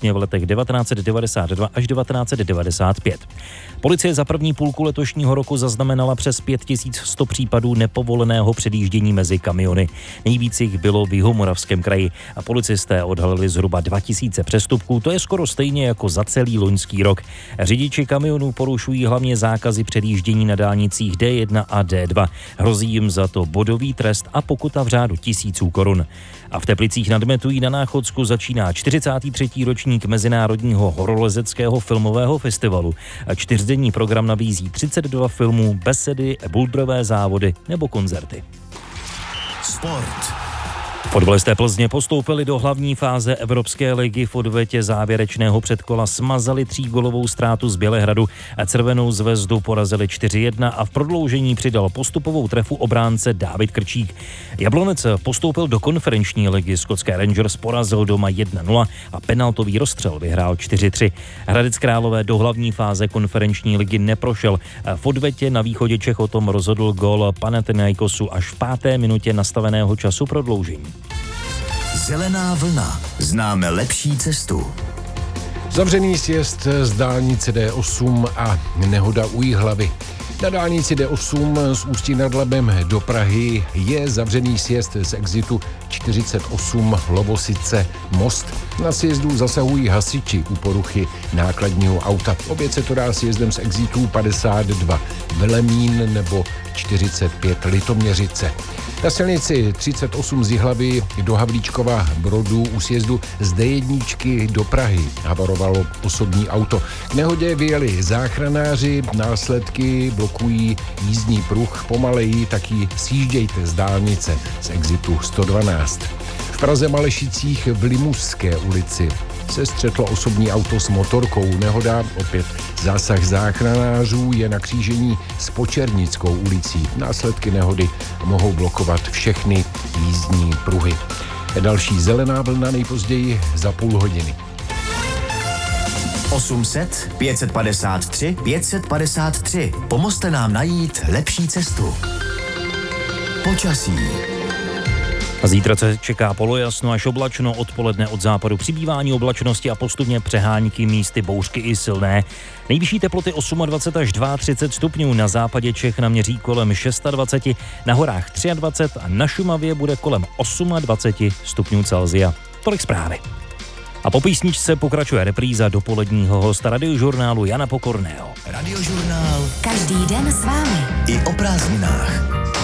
v letech 1992 až 1995. Policie za první půlku letošního roku zaznamenala přes 5100 případů nepovoleného předjíždění mezi kamiony. Nejvíc jich bylo v Jihomoravském kraji a policisté odhalili zhruba 2000 přestupků, to je skoro stejně jako za celý loňský rok. Řidiči kamionů porušují hlavně zákazy předjíždění na dálnicích D1 a D2. Hrozí jim za to bodový trest a pokuta v řádu 1000 korun. A v Teplicích nad Metují na Náchodsku začíná 43. ročník Mezinárodního horolezeckého filmového festivalu. Čtyřdenní program nabízí 32 filmů, besedy, bouldrové závody nebo koncerty. Sport. Fotbalisté Plzně postoupili do hlavní fáze Evropské ligy. V odvetě závěrečného předkola smazali 3gólovou ztrátu z Bělehradu a Červenou Zvezdu porazili 4-1 a v prodloužení přidal postupovou trefu obránce Dávid Krčík. Jablonec postoupil do konferenční ligy. Skotské Rangers porazil doma 1-0 a penaltový rozstřel vyhrál 4-3. Hradec Králové do hlavní fáze konferenční ligy neprošel. V odvetě na východě Čech o tom rozhodl gól Panathinaikosu až v 5. minutě nastaveného času prodloužení. Zelená vlna. Známe lepší cestu. Zavřený sjezd z dálnice D8 a nehoda u Jihlavy. Na dálnici D8 z Ústí nad Labem do Prahy je zavřený sjezd z exitu 48 Lovosice Most. Na sjezdu zasahují hasiči u poruchy nákladního auta. Opět se to dá sjezdem z exitů 52 Velemín nebo 45 Litoměřice. Na silnici 38 z Jihlavy do Havlíčkova Brodu u sjezdu z D1 do Prahy havarovalo osobní auto. K nehodě vyjeli záchranáři, následky blokují jízdní pruh, pomaleji taky sjíždějte z dálnice z exitu 112. V Praze Malešicích v Limuské ulici se střetlo osobní auto s motorkou. Nehoda, opět zásah záchranářů, je na křížení s Počernickou ulicí. Následky nehody mohou blokovat všechny jízdní pruhy. Další zelená vlna nejpozději za půl hodiny. 800 553 553. Pomozte nám najít lepší cestu. Počasí. Zítra se čeká polojasno až oblačno, odpoledne od západu přibývání oblačnosti a postupně přehánky, místy bouřky i silné. Nejvyšší teploty 28 až 32 stupňů, na západě Čech naměří kolem 26, na horách 23 a na Šumavě bude kolem 28 stupňů Celsia. Tolik zprávy. A po písničce pokračuje repríza dopoledního hosta radiožurnálu Jana Pokorného. Radiožurnál. Každý den s vámi. I o prázdninách.